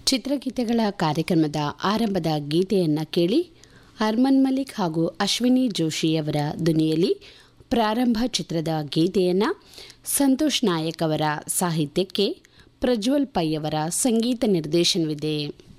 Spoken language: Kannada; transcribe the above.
ಚಿತ್ರಗೀತೆಗಳ ಕಾರ್ಯಕ್ರಮದ ಆರಂಭದ ಗೀತೆಯನ್ನು ಕೇಳಿ. ಅರ್ಮನ್ ಮಲಿಕ್ ಹಾಗೂ ಅಶ್ವಿನಿ ಜೋಶಿಯವರ ಧ್ವನಿಯಲ್ಲಿ ಪ್ರಾರಂಭ ಚಿತ್ರದ ಗೀತೆಯನ್ನು ಸಂತೋಷ್ ನಾಯಕ್ ಅವರ ಸಾಹಿತ್ಯಕ್ಕೆ ಪ್ರಜ್ವಲ್ ಪೈ ಅವರ ಸಂಗೀತ ನಿರ್ದೇಶನವಿದೆ.